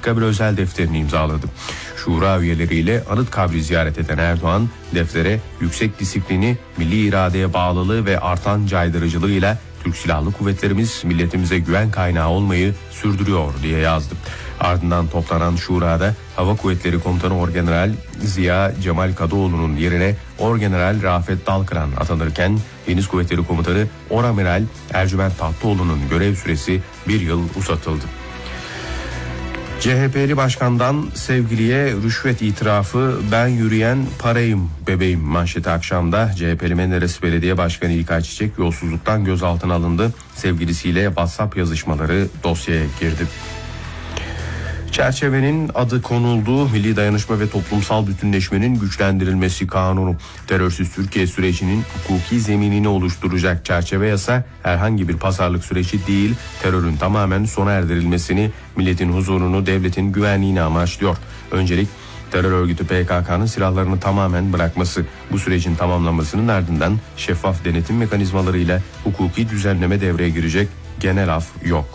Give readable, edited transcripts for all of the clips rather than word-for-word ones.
Anıtkabir özel defterini imzaladı. Şura üyeleriyle Anıtkabir'i ziyaret eden Erdoğan, deftere yüksek disiplini, milli iradeye bağlılığı ve artan caydırıcılığıyla Türk Silahlı Kuvvetlerimiz milletimize güven kaynağı olmayı sürdürüyor diye yazdı. Ardından toplanan şurada Hava Kuvvetleri Komutanı Orgeneral Ziya Cemal Kadıoğlu'nun yerine Orgeneral Rafet Dalkıran atanırken Deniz Kuvvetleri Komutanı Oramiral Ercüment Tatlıoğlu'nun görev süresi 1 yıl uzatıldı. CHP'li başkandan sevgiliye rüşvet itirafı, ben yürüyen parayım bebeğim manşeti akşamda. CHP'li Menderes Belediye Başkanı İlkay Çiçek yolsuzluktan gözaltına alındı. Sevgilisiyle WhatsApp yazışmaları dosyaya girdi. Çerçevenin adı konulduğu Milli Dayanışma ve Toplumsal Bütünleşmenin Güçlendirilmesi Kanunu, terörsüz Türkiye sürecinin hukuki zeminini oluşturacak çerçeve yasa herhangi bir pazarlık süreci değil, terörün tamamen sona erdirilmesini, milletin huzurunu, devletin güvenliğini amaçlıyor. Öncelik terör örgütü PKK'nın silahlarını tamamen bırakması, bu sürecin tamamlanmasının ardından şeffaf denetim mekanizmalarıyla hukuki düzenleme devreye girecek, genel af yok.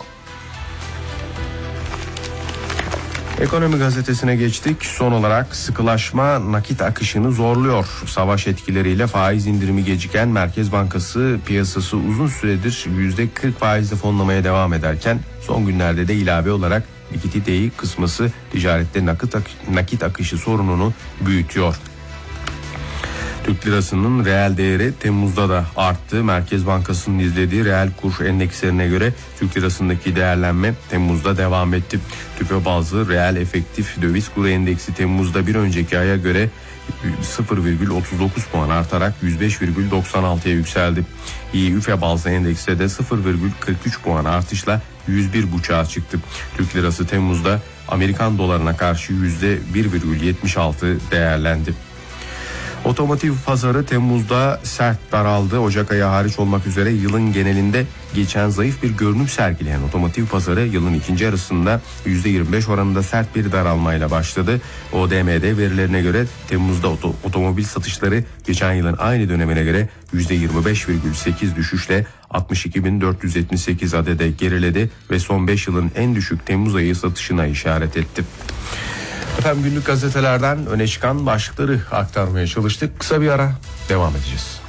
Ekonomi gazetesine geçtik. Son olarak sıkılaşma nakit akışını zorluyor. Savaş etkileriyle faiz indirimi geciken Merkez Bankası piyasası uzun süredir %40 faizle fonlamaya devam ederken son günlerde de ilave olarak likiditeyi kısması ticarette nakit akışı sorununu büyütüyor. Türk lirasının reel değeri Temmuz'da da arttı. Merkez Bankası'nın izlediği reel kur endekslerine göre Türk lirasındaki değerlenme Temmuz'da devam etti. Tüfe bazlı reel efektif döviz kuru endeksi Temmuz'da bir önceki aya göre 0,39 puan artarak 105,96'ya yükseldi. İÜFE bazlı endekste de 0,43 puan artışla 101,5'a çıktı. Türk lirası Temmuz'da Amerikan dolarına karşı %1,76 değerlendi. Otomotiv pazarı Temmuz'da sert daraldı. Ocak ayı hariç olmak üzere yılın genelinde geçen zayıf bir görünüm sergileyen otomotiv pazarı yılın ikinci yarısında %25 oranında sert bir daralmayla başladı. ODM'de verilerine göre Temmuz'da otomobil satışları geçen yılın aynı dönemine göre %25,8 düşüşle 62.478 adede geriledi ve son 5 yılın en düşük Temmuz ayı satışına işaret etti. Efendim günlük gazetelerden öne çıkan başlıkları aktarmaya çalıştık. Kısa bir ara devam edeceğiz.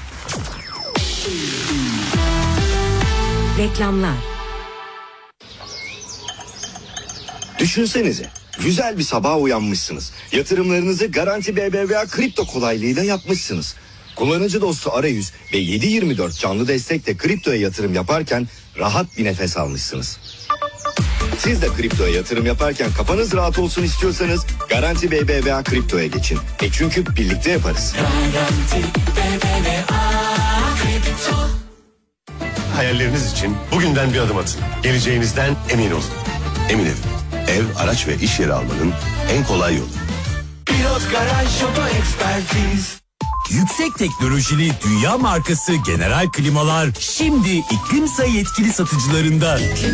Reklamlar. Düşünsenize, güzel bir sabaha uyanmışsınız. Yatırımlarınızı Garanti BBVA kripto kolaylığıyla yapmışsınız. Kullanıcı dostu arayüz ve 7/24 canlı destekle kriptoya yatırım yaparken rahat bir nefes almışsınız. Siz de kriptoya yatırım yaparken kafanız rahat olsun istiyorsanız Garanti BBVA kriptoya geçin. Çünkü birlikte yaparız. Garanti BBVA kripto. Hayalleriniz için bugünden bir adım atın. Geleceğinizden emin olun. Emin Ev, araç ve iş yeri almanın en kolay yolu. Pilot Garaj Oto Ekspertiz. Yüksek teknolojili dünya markası General Klimalar şimdi iklim sayı etkili satıcılarında.